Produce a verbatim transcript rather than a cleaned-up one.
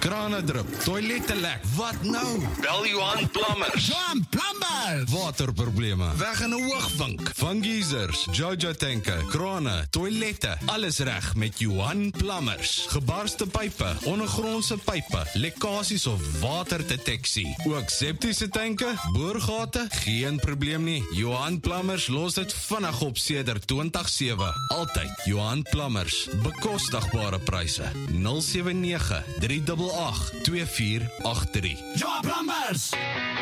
krane drup, toilette lek. Wat nou? Bel Johan Plumbers. Johan Plumbers! Waterprobleme, weg in 'n hoogvink. Van geysers, Jojo tanke, krane, toilette, alles reg met Johan Plumbers. Gebarste pype, ondergrondse pype, lekkasies of waterdeteksie. Ook septiese tanke, boorgate, geen probleem nie. Johan Plumbers los dit vinnig op sedert twintig sewe. Altyd Johan Plumbers, bekostigbare pryse. nul sewe nege, drie agt agt, twee vier agt drie. Johan Plumbers!